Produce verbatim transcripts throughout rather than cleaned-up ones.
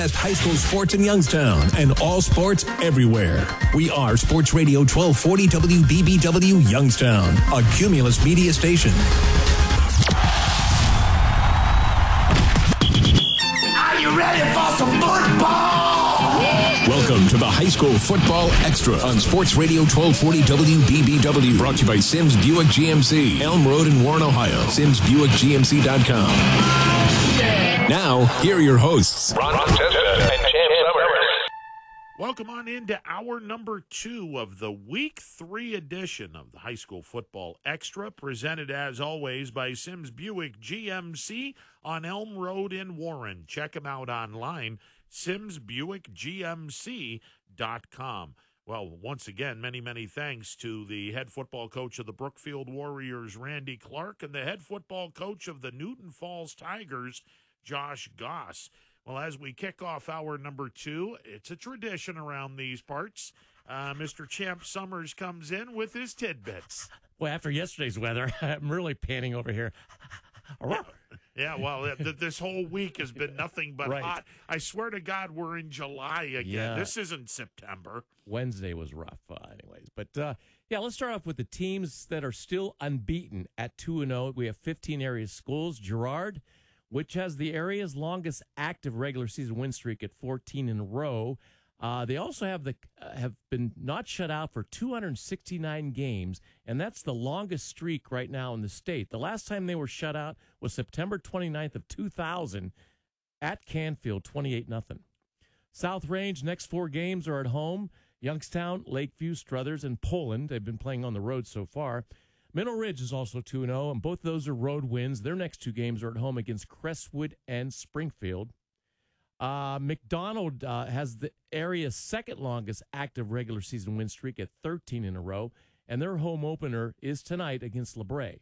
Best high school sports in Youngstown and all sports everywhere. We are Sports Radio twelve forty W B B W Youngstown, a Cumulus media station. Are you ready for some football? Welcome to the High School Football Extra on Sports Radio twelve forty W B B W. Brought to you by Sims Buick G M C, Elm Road in Warren, Ohio. Sims Buick G M C dot com. Now, here are your hosts, Ron, Ron Testa and Champ Summers. Welcome on into hour number two of the week three edition of the High School Football Extra, presented as always by Sims Buick G M C on Elm Road in Warren. Check them out online, Sims Buick G M C dot com. Well, once again, many, many thanks to the head football coach of the Brookfield Warriors, Randy Clark, and the head football coach of the Newton Falls Tigers, Josh Goss. Well, as we kick off hour number two, it's a tradition around these parts. Uh, Mister Champ Summers comes in with his tidbits. Well, after yesterday's weather, I'm really panting over here. Yeah, yeah well, th- this whole week has been nothing but Right. hot. I swear to God, we're in July again. Yeah. This isn't September. Wednesday was rough, uh, anyways. But, uh, yeah, let's start off with the teams that are still unbeaten at two and oh. We have fifteen area schools. Girard, which has the area's longest active regular season win streak at fourteen in a row. Uh, they also have the uh, have been not shut out for two hundred sixty-nine games, and that's the longest streak right now in the state. The last time they were shut out was September twenty-ninth of two thousand at Canfield, twenty-eight nothing. South Range, next four games are at home. Youngstown, Lakeview, Struthers, and Poland. They've been playing on the road so far. Middle Ridge is also two and oh, and both of those are road wins. Their next two games are at home against Crestwood and Springfield. Uh, McDonald uh, has the area's second longest active regular season win streak at thirteen in a row, and their home opener is tonight against LeBray.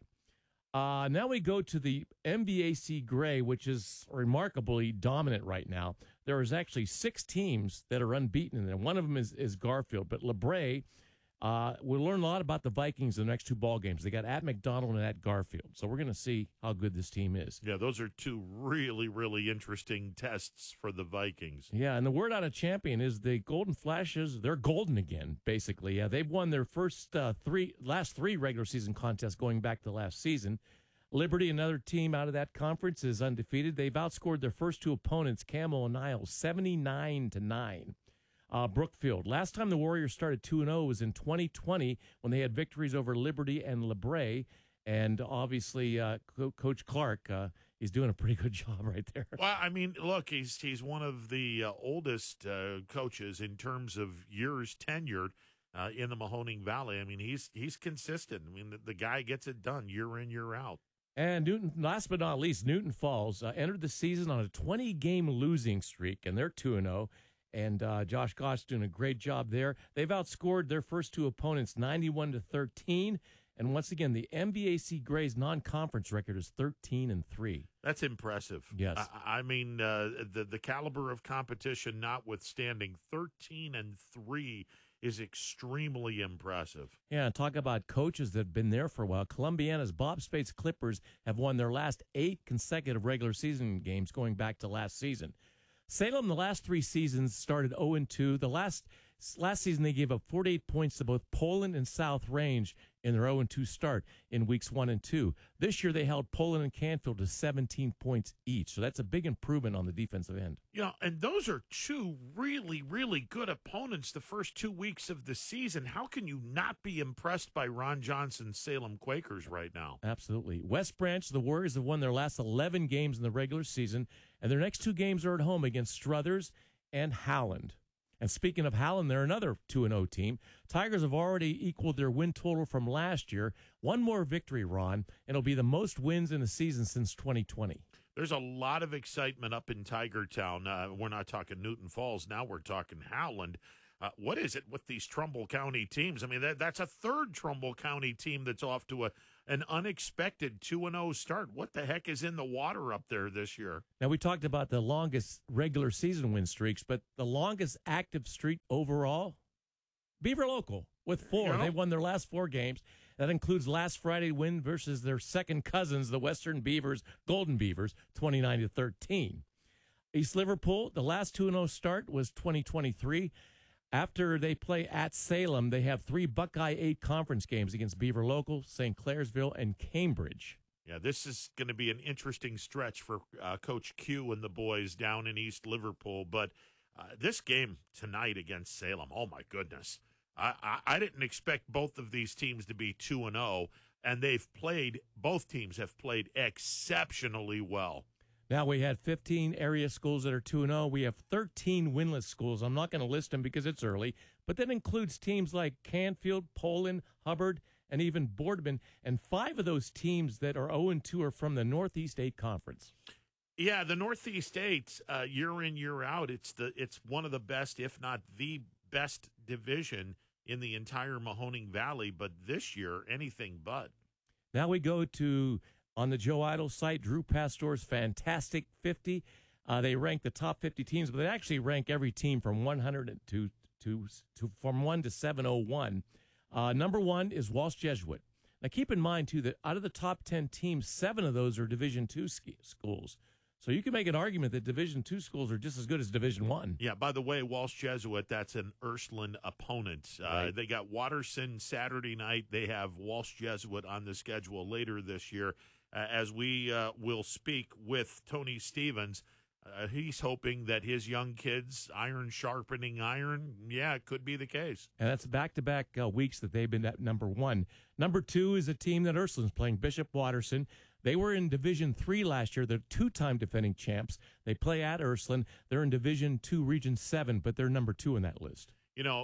Uh, now we go to the M V A C Gray, which is remarkably dominant right now. There is actually six teams that are unbeaten, and one of them is, is Garfield, but LeBray. Uh, we'll learn a lot about the Vikings in the next two ball games. They got at McDonald and at Garfield. So we're going to see how good this team is. Yeah, those are two really, really interesting tests for the Vikings. Yeah, and the word out of Champion is the Golden Flashes, they're golden again, basically. Yeah, they've won their first uh, three, last three regular season contests going back to last season. Liberty, another team out of that conference, is undefeated. They've outscored their first two opponents, Camel and Niles, seventy-nine to nine. Uh, Brookfield. Last time the Warriors started two and oh was in twenty twenty when they had victories over Liberty and LeBray. And obviously, uh, Co- Coach Clark, uh, he's doing a pretty good job right there. Well, I mean, look, he's he's one of the uh, oldest uh, coaches in terms of years tenured uh, in the Mahoning Valley. I mean, he's he's consistent. I mean, the, the guy gets it done year in, year out. And Newton, last but not least, Newton Falls uh, entered the season on a twenty-game losing streak, and they're two and oh. And uh, Josh Goss doing a great job there. They've outscored their first two opponents ninety-one to thirteen. And once again, the M V A C Gray's non-conference record is thirteen and three. That's impressive. Yes. I, I mean, uh, the, the caliber of competition notwithstanding, thirteen and three is extremely impressive. Yeah, talk about coaches that have been there for a while. Columbiana's Bob Spates Clippers have won their last eight consecutive regular season games going back to last season. Salem, the last three seasons, started oh and two. The last last season, they gave up forty-eight points to both Poland and South Range in their oh and two start in weeks one and two. This year, they held Poland and Canfield to seventeen points each. So that's a big improvement on the defensive end. You know, and those are two really, really good opponents the first two weeks of the season. How can you not be impressed by Ron Johnson's Salem Quakers right now? Absolutely. West Branch, the Warriors have won their last eleven games in the regular season, and their next two games are at home against Struthers and Howland. And speaking of Howland, they're another two and oh team. Tigers have already equaled their win total from last year. One more victory, Ron, and it'll be the most wins in a season since twenty twenty. There's a lot of excitement up in Tiger Town. Uh, we're not talking Newton Falls. Now we're talking Howland. Uh, what is it with these Trumbull County teams? I mean, that, that's a third Trumbull County team that's off to a an unexpected two and oh start. What the heck is in the water up there this year? Now, we talked about the longest regular season win streaks, but the longest active streak overall, Beaver Local with four. You know? They won their last four games. That includes last Friday win versus their second cousins, the Western Beavers, Golden Beavers, twenty-nine to thirteen. East Liverpool, the last two and oh start was twenty twenty-three. After they play at Salem, they have three Buckeye eight conference games against Beaver Local, Saint Clairsville, and Cambridge. Yeah, this is going to be an interesting stretch for uh, Coach Q and the boys down in East Liverpool. But uh, this game tonight against Salem, oh, my goodness. I, I, I didn't expect both of these teams to be two and oh, and they've played, both teams have played exceptionally well. Now we had fifteen area schools that are two and oh. We have thirteen winless schools. I'm not going to list them because it's early, but that includes teams like Canfield, Poland, Hubbard, and even Boardman. And five of those teams that are oh and two are from the Northeast eight Conference. Yeah, the Northeast eight, uh, year in, year out, it's the it's one of the best, if not the best division in the entire Mahoning Valley. But this year, anything but. Now we go to... On the Joe Idle site, Drew Pastor's Fantastic fifty. Uh, they rank the top fifty teams, but they actually rank every team from one hundred to, to, to from one to seven oh one. Uh, number one is Walsh Jesuit. Now, keep in mind, too, that out of the top ten teams, seven of those are Division two ski- schools. So you can make an argument that Division two schools are just as good as Division one. Yeah, by the way, Walsh Jesuit, that's an Ursuline opponent. Uh, Right. They got Watterson Saturday night. They have Walsh Jesuit on the schedule later this year. Uh, as we uh, will speak with Tony Stevens, uh, he's hoping that his young kids, iron sharpening iron, yeah, it could be the case. And that's back-to-back uh, weeks that they've been at number one. Number two is a team that Ursuline's playing, Bishop Watterson. They were in Division three last year. They're two-time defending champs. They play at Ursuline. They're in Division two, Region seven, but they're number two in that list. You know,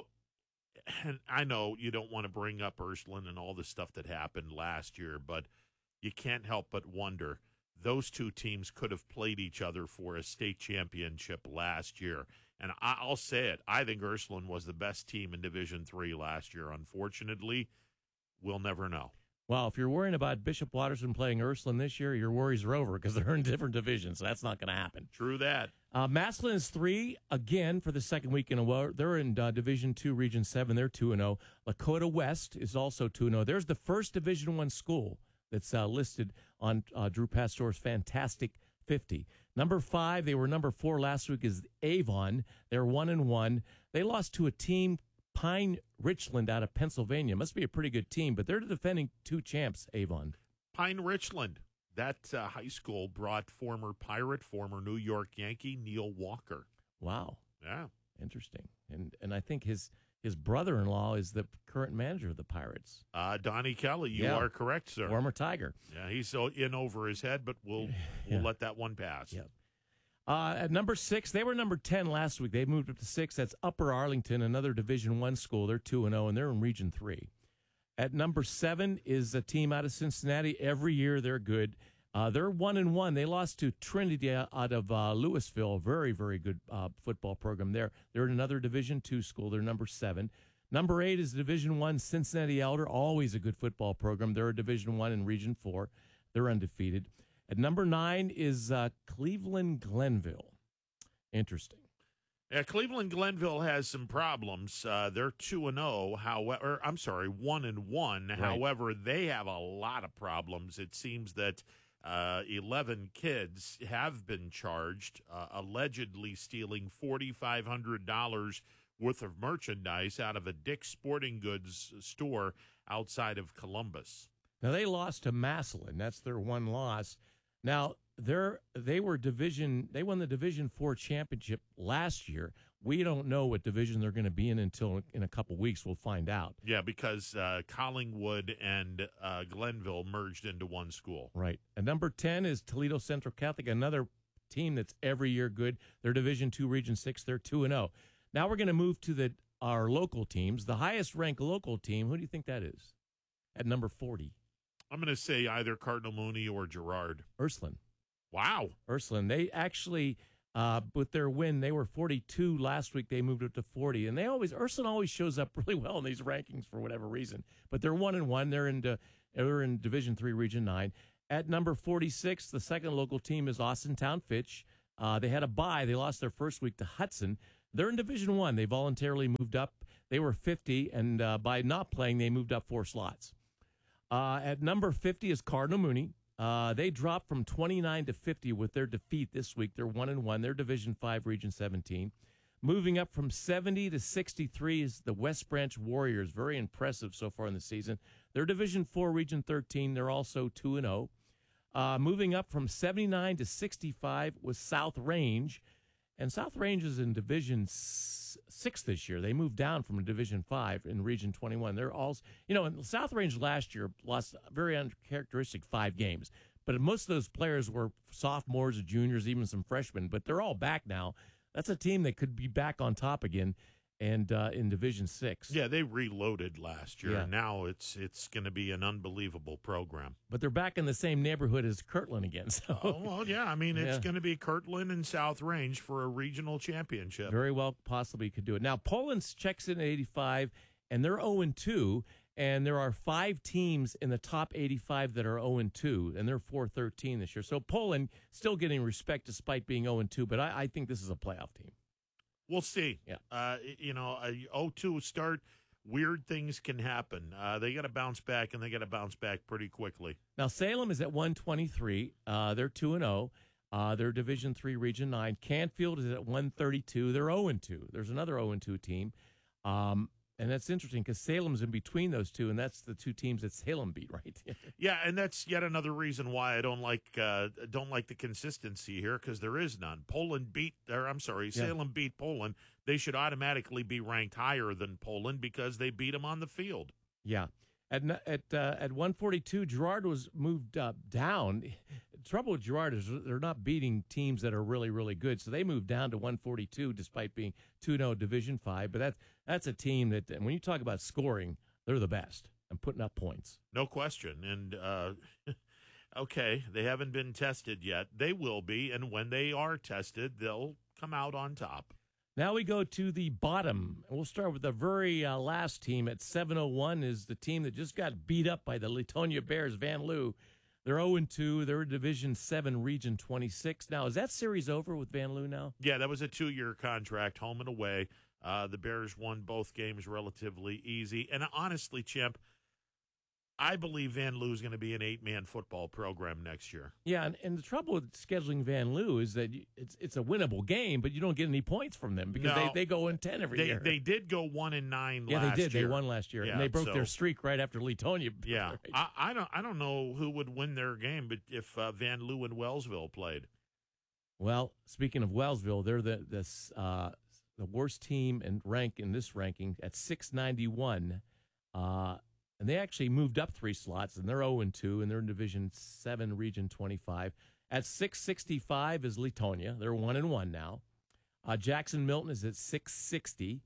and I know you don't want to bring up Ursuline and all the stuff that happened last year, but you can't help but wonder, those two teams could have played each other for a state championship last year. And I'll say it, I think Ursuline was the best team in Division three last year. Unfortunately, we'll never know. Well, if you're worrying about Bishop Watterson playing Ursuline this year, your worries are over because they're in different divisions, so that's not going to happen. True that. Uh, Massillon is three, again, for the second week in a row. They're in uh, Division two, Region seven. They're two and oh. Lakota West is also two and oh. There's the first Division one school that's uh, listed on uh, Drew Pastor's Fantastic fifty. Number five, they were number four last week, is Avon. They're one and one. They lost to a team, Pine Richland, out of Pennsylvania. Must be a pretty good team, but they're the defending two champs, Avon. Pine Richland. That uh, high school brought former Pirate, former New York Yankee, Neil Walker. Wow. Yeah. Interesting. And and I think his his brother-in-law is the current manager of the Pirates. Uh, Donnie Kelly, you Yeah. are correct, sir. Former Tiger. Yeah, he's so in over his head, but we'll we'll Yeah. let that one pass. Yep. Uh, at number six, they were number ten last week. They moved up to six. That's Upper Arlington, another Division One school. They're two and zero, and they're in Region Three. At number seven is a team out of Cincinnati. Every year they're good. Uh, they're one and one. They lost to Trinity out of uh, Louisville. Very, very good uh, football program there. They're in another Division Two school. They're number seven. Number eight is Division One Cincinnati Elder. Always a good football program. They're a Division One in Region Four. They're undefeated. At number nine is uh, Cleveland Glenville. Interesting. Yeah, Cleveland Glenville has some problems. Uh, they're two and zero. However, I'm sorry, one and one. Right. However, they have a lot of problems. It seems that uh, eleven kids have been charged, uh, allegedly stealing forty-five hundred dollars worth of merchandise out of a Dick's Sporting Goods store outside of Columbus. Now they lost to Massillon. That's their one loss. Now they're they were division. They won the Division Four championship last year. We don't know what division they're going to be in until in a couple weeks. We'll find out. Yeah, because uh, Collingwood and uh, Glenville merged into one school. Right. And number ten is Toledo Central Catholic, another team that's every year good. They're Division Two, Region Six. They're two and zero. Now we're going to move to the our local teams. The highest ranked local team. Who do you think that is? At number forty. I'm going to say either Cardinal Mooney or Girard. Ursuline. Wow. Ursuline. They actually, uh, with their win, they were forty-two last week. They moved up to forty, and they always Ursuline always shows up really well in these rankings for whatever reason. But they're one and one. They're in the, they're in Division Three, Region Nine. At number forty-six, the second local team is Austintown Fitch. Uh, they had a bye. They lost their first week to Hudson. They're in Division One. They voluntarily moved up. They were fifty, and uh, by not playing, they moved up four slots. Uh, at number fifty is Cardinal Mooney. Uh, they dropped from twenty-nine to fifty with their defeat this week. They're one and one. They're Division Five, Region seventeen. Moving up from seventy to sixty-three is the West Branch Warriors. Very impressive so far in the season. They're Division Four, Region thirteen. They're also two and zero. Uh, moving up from seventy-nine to sixty-five was South Range, and South Range is in Division Six this year. They moved down from Division Five in Region twenty-one. They're all, you know, and South Range last year lost very uncharacteristic five games, but most of those players were sophomores, juniors, even some freshmen. But they're all back now. That's a team that could be back on top again, and uh, in Division Six. Yeah, they reloaded last year, Yeah. and now it's it's going to be an unbelievable program. But they're back in the same neighborhood as Kirtland again. So Oh, well, yeah, I mean, it's Yeah. going to be Kirtland and South Range for a regional championship. very well possibly could do it. Now, Poland's checks in at eighty-five, and they're oh and two, and there are five teams in the top eighty-five that are oh and two, and they're four thirteen this year. So Poland still getting respect despite being oh and two, but I, I think this is a playoff team. We'll see. Yeah. Uh, you know, a oh two start, weird things can happen. Uh, they got to bounce back, and they got to bounce back pretty quickly. Now, Salem is at one twenty-three. Uh, they're two and oh. Uh, they're Division three, Region nine. Canfield is at one thirty-two. They're oh and two. There's another oh and two team. Um, and that's interesting because Salem's in between those two, and that's the two teams that Salem beat, right? Yeah, and that's yet another reason why I don't like uh, don't like the consistency here, because there is none. Poland beat, or I'm sorry, Yeah. Salem beat Poland. They should automatically be ranked higher than Poland because they beat them on the field. Yeah. At n- at uh, at one forty-two, Girard was moved uh, down. The trouble with Girard is they're not beating teams that are really, really good, so they moved down to one forty-two despite being two and oh Division five. But that's, that's a team that, and when you talk about scoring, they're the best and putting up points. No question. And, uh, okay, they haven't been tested yet. They will be, and when they are tested, they'll come out on top. Now we go to the bottom. We'll start with the very uh, last team at seven oh one is the team that just got beat up by the Latonia Bears, Van Loo. They're oh and two. They're Division seven, Region twenty-six. Now, is that series over with Van Loo now? Yeah, that was a two-year contract, home and away. Uh, the Bears won both games relatively easy. And honestly, Chimp, I believe Van Loo is going to be an eight-man football program next year. Yeah, and, and the trouble with scheduling Van Loo is that you, it's it's a winnable game, but you don't get any points from them because No. they, they go in ten every They year. they did go one and nine yeah, last they did. year. They won last year, Yeah, and they broke so- their streak right after Latonia. Yeah, Right. I, I don't I don't know who would win their game, but if uh, Van Loo and Wellsville played. Well, speaking of Wellsville, they're the this uh, the worst team and rank in this ranking at six ninety-one. Uh, and they actually moved up three slots, and they're oh and two, and they're in Division seven, Region twenty-five. At six sixty-five is Latonia. They're one and one now. Uh, Jackson Milton is at six sixty.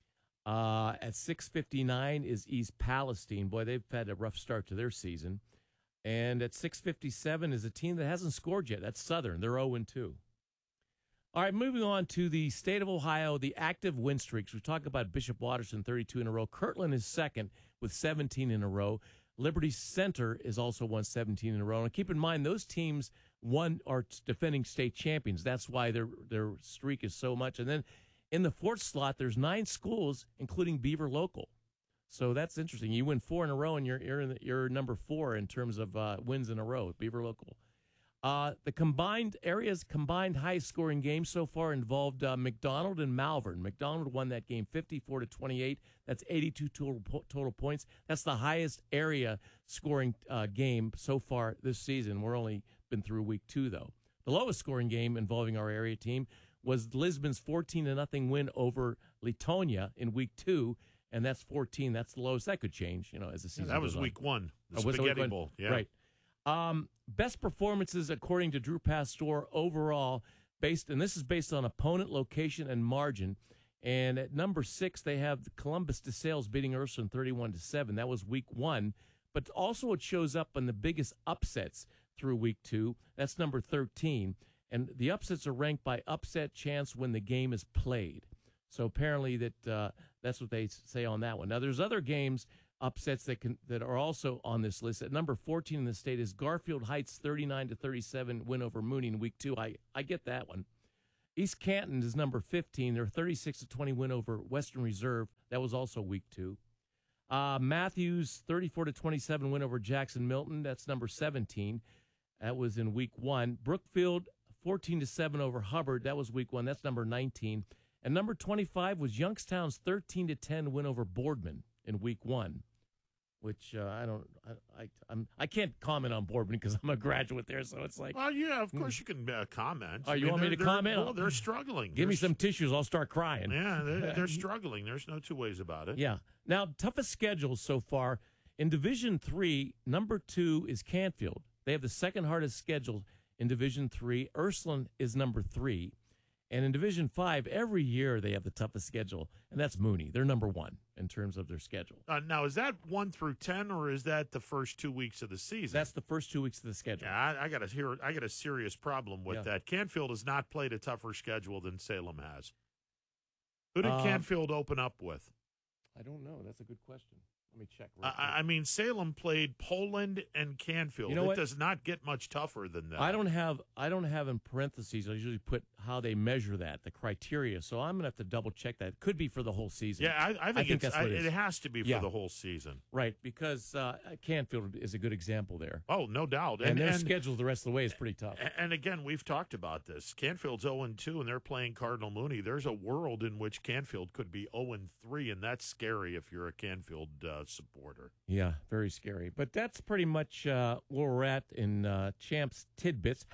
Uh, at six fifty-nine is East Palestine. Boy, they've had a rough start to their season. And at six fifty-seven is a team that hasn't scored yet. That's Southern. They're oh and two. All right, moving on to the state of Ohio, the active win streaks. We talk about Bishop Watterson, thirty-two in a row. Kirtland is second with seventeen in a row. Liberty Center is also won seventeen in a row. And keep in mind, those teams won are defending state champions. That's why their their streak is so much. And then in the fourth slot, there's nine schools, including Beaver Local. So that's interesting. You win four in a row, and you're you're, in the, you're number four in terms of uh, wins in a row, Beaver Local. Uh, the combined areas, combined high-scoring games so far involved uh, McDonald and Malvern. McDonald won that game fifty-four to twenty-eight. That's eighty-two total, total points. That's the highest area scoring uh, game so far this season. We're only been through week two, though. The lowest scoring game involving our area team was Lisbon's fourteen to nothing win over Latonia in week two, and that's fourteen. That's the lowest. That could change, you know, as the season That was goes on. week one, the Oh, was it week Spaghetti one? Bowl. Yeah. Right. Um, best performances according to Drew Pastor overall, based, and this is based on opponent, location, and margin. And at number six, they have Columbus DeSales beating Ursuline thirty-one to seven. That was week one. But also it shows up on the biggest upsets through week two. That's number thirteen. And the upsets are ranked by upset chance when the game is played. So apparently that uh, that's what they say on that one. Now, there's other games, upsets that can that are also on this list. At number fourteen in the state is Garfield Heights thirty-nine to thirty-seven win over Mooney in week two. I, I get that one. East Canton is number fifteen. Their thirty-six to twenty win over Western Reserve. That was also week two. Uh, Matthews thirty-four to twenty-seven win over Jackson Milton. That's number seventeen. That was in week one. Brookfield, fourteen to seven over Hubbard. That was week one. That's number nineteen. And number twenty-five was Youngstown's thirteen to ten win over Boardman in week one, which uh, I don't, I, I, I'm, I can't comment on Boardman because I'm a graduate there. So it's like, well, yeah, of course you can uh, comment. Oh, I you mean, want me to they're- comment? Well, they're struggling. give They're me s- some tissues. I'll start crying. Yeah, they're, they're struggling. There's no two ways about it. Yeah. Now, toughest schedules so far in Division Three. Number two is Canfield. They have the second hardest schedule in Division Three. Ursuline is number three, and in Division Five, every year they have the toughest schedule, and that's Mooney. They're number one in terms of their schedule. Uh, now, is that one through ten, or is that the first two weeks of the season? That's the first two weeks of the schedule. Yeah, I, I got a here. I got a serious problem with Yeah. that. Canfield has not played a tougher schedule than Salem has. Who did Um, Canfield open up with? I don't know. That's a good question. Let me check. I, Real quick. I mean, Salem played Poland and Canfield. You know it what? does not get much tougher than that. I don't have I don't have in parentheses. I usually put how they measure that, the criteria. So I'm gonna have to double check that. It could be for the whole season. Yeah, I, I think, think it's, that's what I, it is. it has to be for Yeah. the whole season. Right, because uh, Canfield is a good example there. Oh, no doubt. And, And, their and, schedule the rest of the way is pretty tough. and again, we've talked about this. Canfield's oh and two, and they're playing Cardinal Mooney. There's a world in which Canfield could be oh and three, and that's scary if you're a Canfield uh, supporter. Yeah, very scary. But that's pretty much uh, where we're at in uh, Champs Tidbits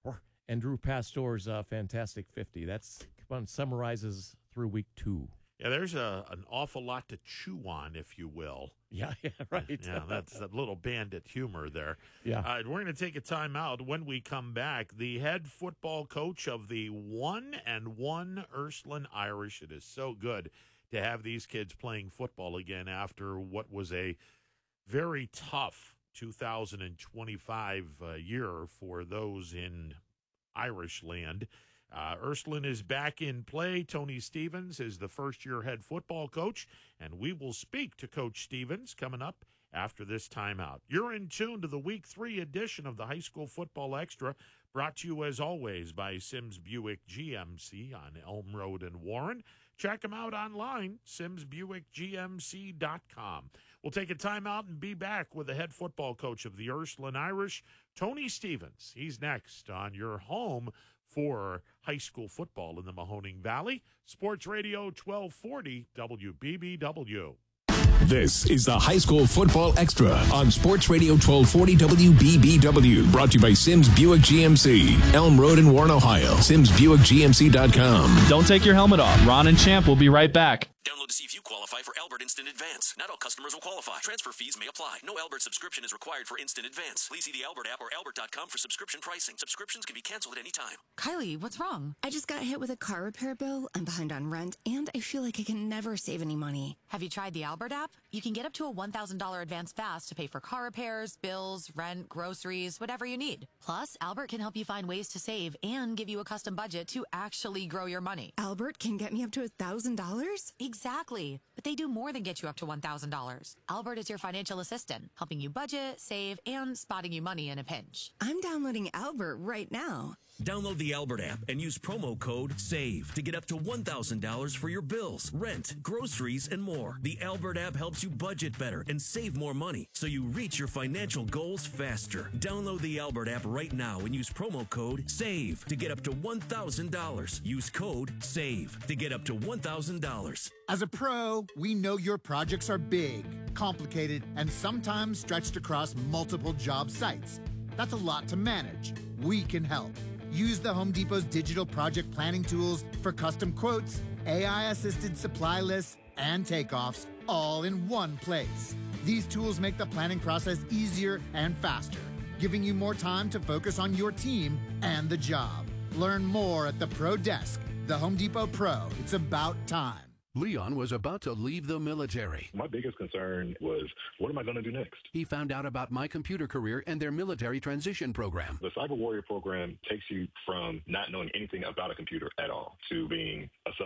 and Drew Pastor's uh, Fantastic fifty. That's one summarizes through week two. Yeah, there's a an awful lot to chew on, if you will. Yeah, yeah, right. Yeah, that's a little bandit humor there. Yeah. Uh, we're going to take a time out. When we come back, the head football coach of the one and one Ursuline Irish. It is so good to have these kids playing football again after what was a very tough two thousand twenty-five uh, year for those in Irish land. Uh, Ursuline is back in play. Tony Stevens is the first-year head football coach, and we will speak to Coach Stevens coming up after this timeout. You're in tune to the Week three edition of the High School Football Extra, brought to you, as always, by Sims Buick G M C on Elm Road in Warren. Check them out online, sims buick g m c dot com. We'll take a timeout and be back with the head football coach of the Ursuline Irish, Tony Stevens. He's next on your home for high school football in the Mahoning Valley. Sports Radio twelve forty W B B W. This is the High School Football Extra on Sports Radio twelve forty W B B W. Brought to you by Sims Buick G M C, Elm Road in Warren, Ohio. sims buick g m c dot com. Don't take your helmet off. Ron and Champ will be right back. Download to see if you qualify for Albert Instant Advance. Not all customers will qualify. Transfer fees may apply. No Albert subscription is required for Instant Advance. Please see the Albert app or albert dot com for subscription pricing. Subscriptions can be canceled at any time. Kylie, what's wrong? I just got hit with a car repair bill. I'm behind on rent, and I feel like I can never save any money. Have you tried the Albert app? You can get up to a one thousand dollars advance fast to pay for car repairs, bills, rent, groceries, whatever you need. Plus, Albert can help you find ways to save and give you a custom budget to actually grow your money. Albert can get me up to a thousand dollars? Exactly. But they do more than get you up to one thousand dollars. Albert is your financial assistant, helping you budget, save, and spotting you money in a pinch. I'm downloading Albert right now. Download the Albert app and use promo code SAVE to get up to one thousand dollars for your bills, rent, groceries, and more. The Albert app helps you budget better and save more money so you reach your financial goals faster. Download the Albert app right now and use promo code SAVE to get up to one thousand dollars. Use code SAVE to get up to one thousand dollars. As a pro, we know your projects are big, complicated, and sometimes stretched across multiple job sites. That's a lot to manage. We can help. Use the Home Depot's digital project planning tools for custom quotes, A I-assisted supply lists, and takeoffs, all in one place. These tools make the planning process easier and faster, giving you more time to focus on your team and the job. Learn more at the Pro Desk. The Home Depot Pro. It's about time. Leon was about to leave the military. My biggest concern was, what am I going to do next? He found out about My Computer Career and their military transition program. The Cyber Warrior program takes you from not knowing anything about a computer at all to being a subject matter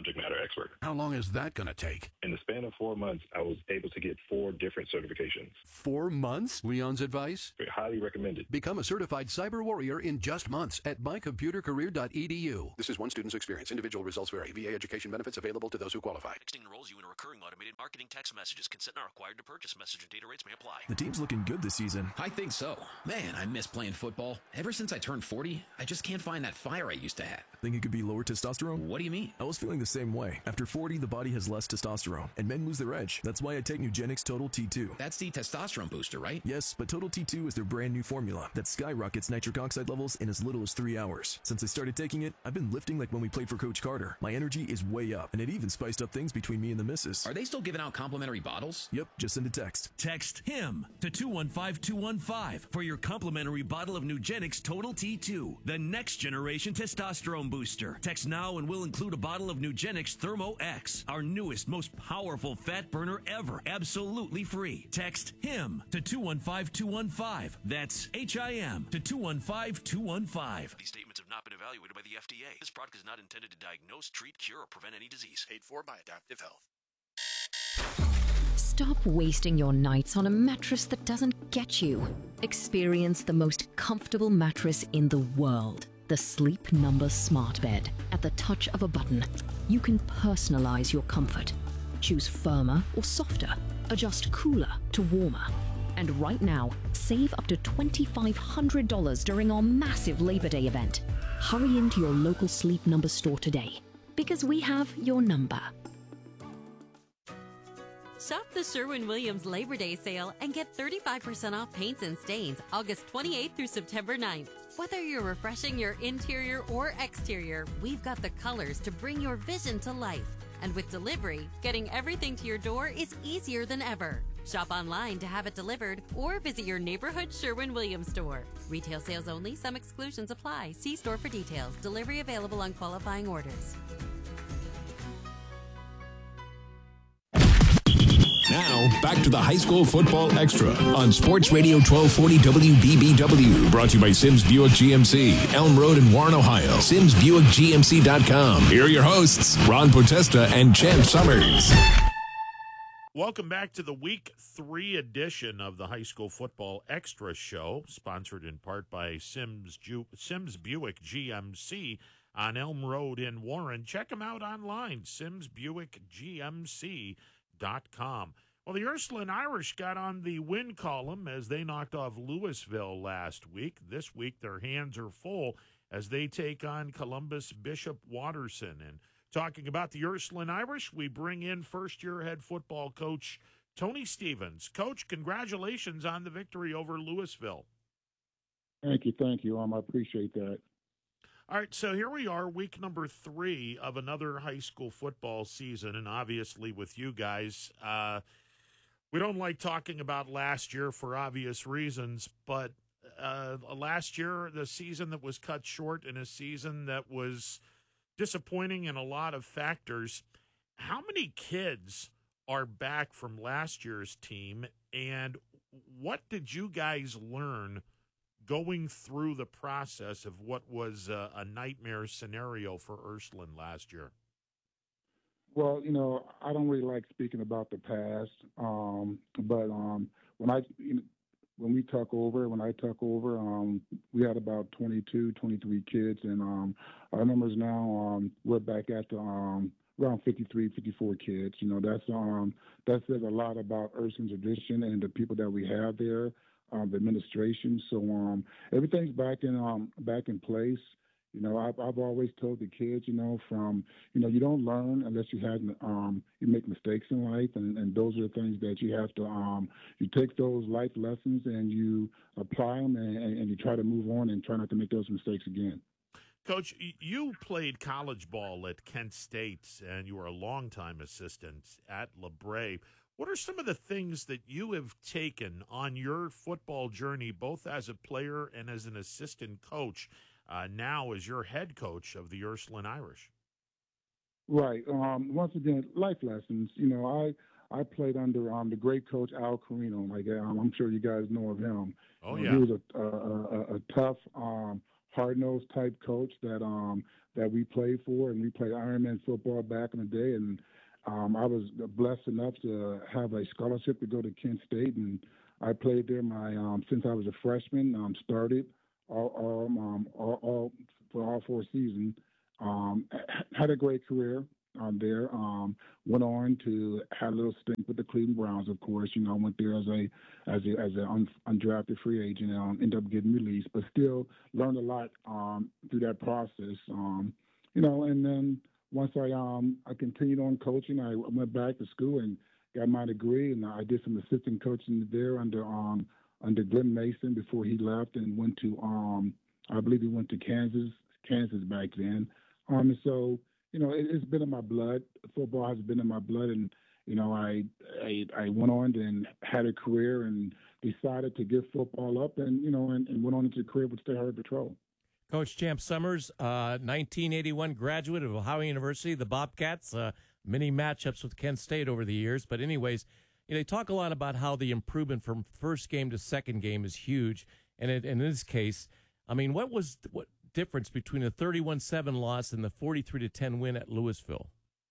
expert. How long is that going to take? In the span of four months, I was able to get four different certifications. Four months? Leon's advice? Highly recommended. Become a certified cyber warrior in just months at my computer career dot e d u. This is one student's experience. Individual results vary. V A education benefits available to those who qualify. Texting enrolls you in a recurring automated marketing text messages. Consent not required to purchase. Message and data rates may apply. The team's looking good this season. I think so. Man, I miss playing football. Ever since I turned forty, I just can't find that fire I used to have. Think it could be lower testosterone? What do you mean? I was feeling the same way. After forty, the body has less testosterone, and men lose their edge. That's why I take Nugenix Total T two. That's the testosterone booster, right? Yes, but Total T two is their brand new formula that skyrockets nitric oxide levels in as little as three hours. Since I started taking it, I've been lifting like when we played for Coach Carter. My energy is way up, and it even spiced up things between me and the missus. Are they still giving out complimentary bottles? Yep, just send a text. Text HIM to two one five two one five for your complimentary bottle of Nugenix Total T two, the next generation testosterone booster. Text now and we'll include a bottle of Nugenix Thermo X, our newest, most powerful fat burner ever, absolutely free. Text HIM to two one five two one five. That's H I M to two one five two one five. These statements have not been evaluated by the F D A. This product is not intended to diagnose, treat, cure, or prevent any disease. Paid for by Adaptive Health. Stop wasting your nights on a mattress that doesn't get you. Experience the most comfortable mattress in the world. The Sleep Number Smart Bed. At the touch of a button, you can personalize your comfort. Choose firmer or softer. Adjust cooler to warmer. And right now, save up to two thousand five hundred dollars during our massive Labor Day event. Hurry into your local Sleep Number store today, because we have your number. Shop the Sherwin-Williams Labor Day sale and get thirty-five percent off paints and stains August twenty-eighth through September ninth. Whether you're refreshing your interior or exterior, we've got the colors to bring your vision to life. And with delivery, getting everything to your door is easier than ever. Shop online to have it delivered or visit your neighborhood Sherwin-Williams store. Retail sales only. Some exclusions apply. See store for details. Delivery available on qualifying orders. Now, back to the High School Football Extra on Sports Radio twelve forty W B B W. Brought to you by Sims Buick G M C, Elm Road in Warren, Ohio. Sims Buick G M C dot com. Here are your hosts, Ron Potesta and Champ Summers. Welcome back to the Week three edition of the High School Football Extra Show, sponsored in part by Sims, Ju- Sims Buick G M C on Elm Road in Warren. Check them out online, Sims Buick G M C dot com. Well, the Ursuline Irish got on the win column as they knocked off Louisville last week. This week, their hands are full as they take on Columbus Bishop Watterson. And talking about the Ursuline Irish, we bring in first-year head football coach Tony Stevens. Coach, congratulations on the victory over Louisville. Thank you, thank you. Um, I appreciate that. All right, so here we are, week number three of another high school football season, and obviously with you guys, uh, we don't like talking about last year for obvious reasons, but uh, last year, the season that was cut short in a season that was disappointing in a lot of factors. How many kids are back from last year's team, and what did you guys learn going through the process of what was a, a nightmare scenario for Ursuline last year? Well, you know, I don't really like speaking about the past, um, but um, when I you know, when we took over, when I took over, um, we had about twenty-two, twenty-three kids, and um, our numbers now, um, we're back at the, um, around fifty-three, fifty-four kids. You know, that's um, that says a lot about Ursuline's tradition and the people that we have there. Um, the administration, so um, everything's back in um, back in place. You know, I've I've always told the kids, you know, from you know, you don't learn unless you have um, you make mistakes in life, and, and those are the things that you have to um, you take those life lessons and you apply them, and, and you try to move on and try not to make those mistakes again. Coach, you played college ball at Kent State, and you were a longtime assistant at LeBray. What are some of the things that you have taken on your football journey, both as a player and as an assistant coach, uh, now as your head coach of the Ursuline Irish? Right. Um, once again, life lessons. You know, I I played under um, the great coach Al Carino. Like um, I'm sure you guys know of him. Oh uh, yeah. He was a, a, a, a tough, um, hard-nosed type coach that um, that we played for, and we played Ironman football back in the day. And um, I was blessed enough to have a scholarship to go to Kent State, and I played there my um, since I was a freshman. Um, started all all, um, all all for all four seasons. Um, had a great career um, there. Um, went on to had a little stint with the Cleveland Browns, of course. You know, I went there as a as a as an un, undrafted free agent and um, ended up getting released, but still learned a lot um, through that process. Um, you know, and then once I um I continued on coaching, I went back to school and got my degree, and I did some assistant coaching there under um under Glenn Mason before he left and went to um I believe he went to Kansas Kansas back then. Um, and so you know it, it's been in my blood. Football has been in my blood, and you know I I, I went on and had a career and decided to give football up, and you know and, and went on into a career with State Highway Patrol. Coach Champ Summers, uh, nineteen eighty-one graduate of Ohio University, the Bobcats. Uh, many matchups with Kent State over the years, but anyways, you know, they talk a lot about how the improvement from first game to second game is huge, and it, in this case, I mean, what was what difference between a thirty-one seven loss and the forty-three to ten win at Louisville?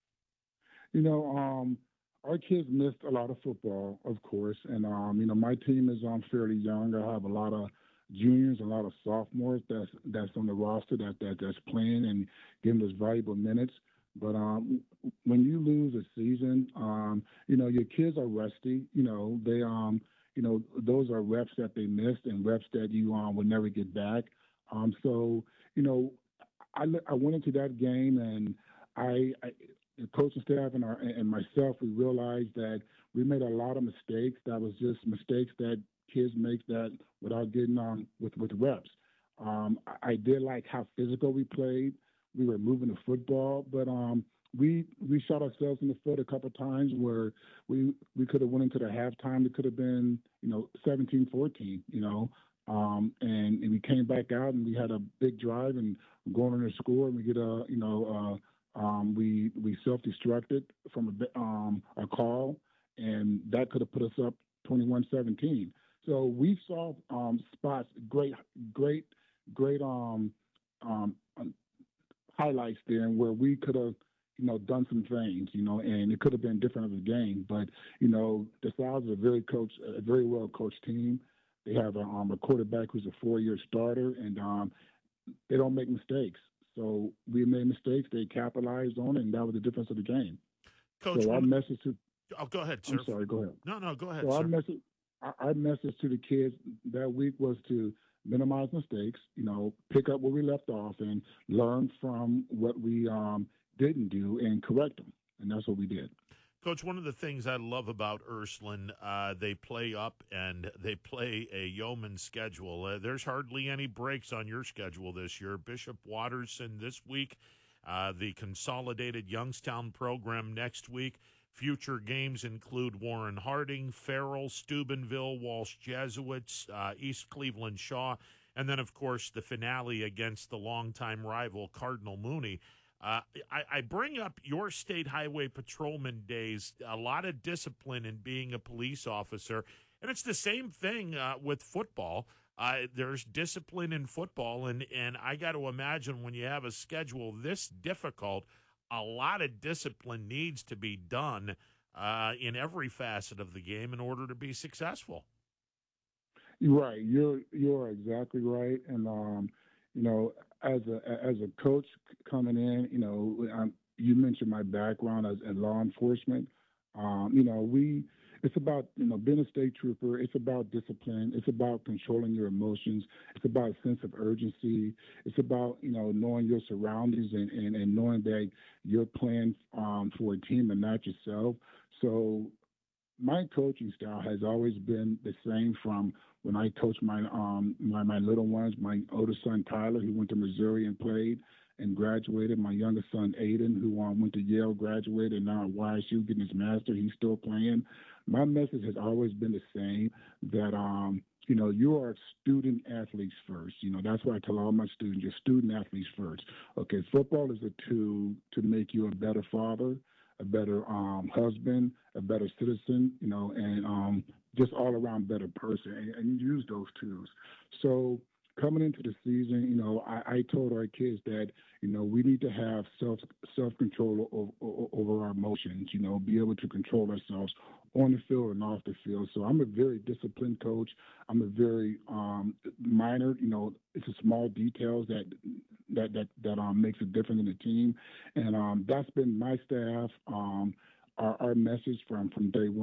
You know, um, our kids missed a lot of football, of course, and um, you know, my team is um, fairly young. I have a lot of juniors, a lot of sophomores that's that's on the roster that, that that's playing and giving us valuable minutes. But um, when you lose a season, um, you know your kids are rusty. You know they um, you know those are reps that they missed and reps that you um will never get back. Um, so you know I, I went into that game and I, I the coaching staff and our and myself we realized that we made a lot of mistakes. That was just mistakes that kids make that without getting on with, with reps. Um, I, I did like how physical we played. We were moving the football, but um, we we shot ourselves in the foot a couple of times where we we could have went into the halftime. It could have been you know seventeen fourteen, you know, um, and, and we came back out and we had a big drive and going on to score and we get a you know uh, um, we we self-destructed from a um, a call and that could have put us up twenty-one seventeen. So we saw um, spots, great, great, great um, um, highlights there where we could have, you know, done some things, you know, and it could have been different of the game. But, you know, the Styles is a very coach, a very well coached team. They have a, um, a quarterback who's a four-year starter, and um, they don't make mistakes. So we made mistakes, they capitalized on it, and that was the difference of the game. Coach, so our one, message to oh, go ahead, sir. I'm sorry, go ahead. No, no, go ahead, so sir. Our message, our message to the kids that week was to minimize mistakes, you know, pick up where we left off and learn from what we um, didn't do and correct them. And that's what we did. Coach, one of the things I love about Ursuline, uh, they play up and they play a yeoman schedule. Uh, there's hardly any breaks on your schedule this year. Bishop Watterson this week, uh, the consolidated Youngstown program next week. Future games include Warren Harding, Farrell, Steubenville, Walsh Jesuits, uh, East Cleveland Shaw, and then, of course, the finale against the longtime rival Cardinal Mooney. Uh, I, I bring up your state highway patrolman days, a lot of discipline in being a police officer, and it's the same thing uh, with football. Uh, there's discipline in football, and, and I got to imagine when you have a schedule this difficult, a lot of discipline needs to be done uh, in every facet of the game in order to be successful. Right, you're you're exactly right, and um, you know, as a as a coach coming in, you know, I'm, you mentioned my background as in law enforcement. Um, you know, we it's about you know being a state trooper. It's about discipline. It's about controlling your emotions. It's about a sense of urgency. It's about you know knowing your surroundings and, and, and knowing that you're playing um, for a team and not yourself. So my coaching style has always been the same from when I coached my um my, my little ones. My oldest son Tyler, who went to Missouri and played and graduated. My youngest son Aiden, who um, went to Yale, graduated, and now at Y S U getting his master. He's still playing. My message has always been the same, that um you know you are student athletes first. You know that's what I tell all my students. You're student athletes first. Okay, football is a tool to make you a better father, a better um, husband, a better citizen, you know, and um, just all around better person, and, and you use those tools. So coming into the season, you know, I, I told our kids that, you know, we need to have self self control over, over our emotions. You know, be able to control ourselves on the field and off the field. So I'm a very disciplined coach. I'm a very um, minor, you know, it's a small details that that that that um, makes a difference in the team, and um, that's been my staff. Um, our, our message from from day one.